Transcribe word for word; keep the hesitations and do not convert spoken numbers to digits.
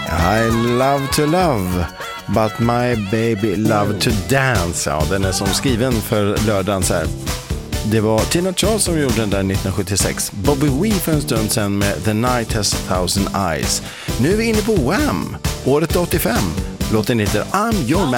I love to love, but my baby love to dance. Ja, den är som skriven för lördagen så här. Det var Tina Charles som gjorde den där nittonhundrasjuttiosex. Bobby Wee för en stund sedan med The Night Has a Thousand Eyes. Nu är vi inne på Wham! Året åttiofem. Låten heter I'm Your Man.